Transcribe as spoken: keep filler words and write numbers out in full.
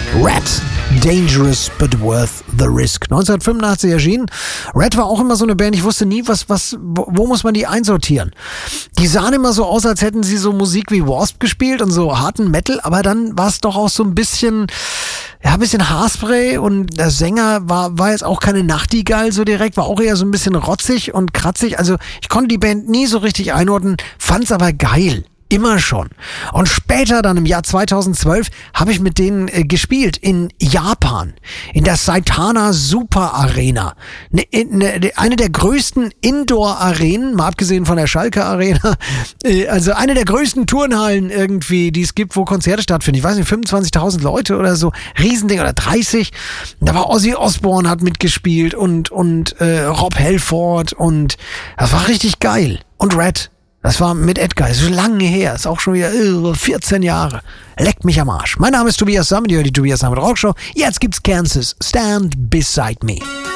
Red, Dangerous but Worth the Risk. neunzehnhundertfünfundachtzig erschienen. Red war auch immer so eine Band, ich wusste nie, was, was, wo, wo muss man die einsortieren. Die sahen immer so aus, als hätten sie so Musik wie Wasp gespielt und so harten Metal, aber dann war es doch auch so ein bisschen, ja, ein bisschen Haarspray und der Sänger war, war jetzt auch keine Nachtigall so direkt, war auch eher so ein bisschen rotzig und kratzig. Also ich konnte die Band nie so richtig einordnen, fand's aber geil. Immer schon. Und später, dann im Jahr zweitausendzwölf, habe ich mit denen äh, gespielt in Japan, in der Saitama Super Arena. Ne, ne, eine der größten Indoor-Arenen, mal abgesehen von der Schalke Arena, äh, also eine der größten Turnhallen irgendwie, die es gibt, wo Konzerte stattfinden. Ich weiß nicht, fünfundzwanzigtausend Leute oder so, Riesending oder dreißig. Da war Ozzy Osbourne, hat mitgespielt und, und äh, Rob Halford und das war richtig geil. Und Red. Das war mit Edgar, ist schon lange her, ist auch schon wieder uh, vierzehn Jahre. Leckt mich am Arsch. Mein Name ist Tobias Sammet, ihr hört die Tobias Sammet Rockshow. Jetzt gibt's Kansas, Stand Beside Me.